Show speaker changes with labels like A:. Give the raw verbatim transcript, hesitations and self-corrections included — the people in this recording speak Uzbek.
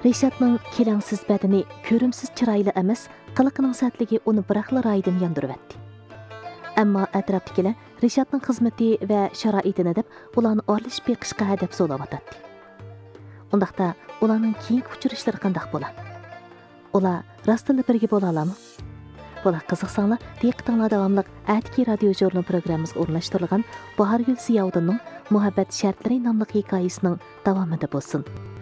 A: Rishadning kelangsiz badani ko'rimsiz chiroyli emas, qiliqining satligi uni biraqla raydan yondiribdi. Ammo atrofdagilar Rishadning xizmati va sharoitini deb ularni orlish beqishqa hadab so'layotdi. Undaqda ularning keyingi uchrashlari qanday bo'ladi? Ular rostla birga bo'la oladimi? Bular qiziqsanglar, diqqatinglar davomli Atki radio jurnal programmasiga o'rnashtirilgan Bahar Gul Ziyovdinning Muhabbat shartlari nomli hikoyasining davomida bo'lsin.